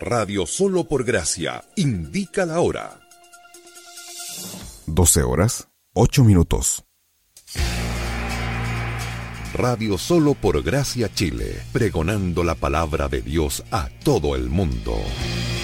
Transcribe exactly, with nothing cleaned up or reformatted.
Radio Solo por Gracia indica la hora. doce horas, ocho minutos. Radio Solo por Gracia Chile, pregonando la palabra de Dios a todo el mundo.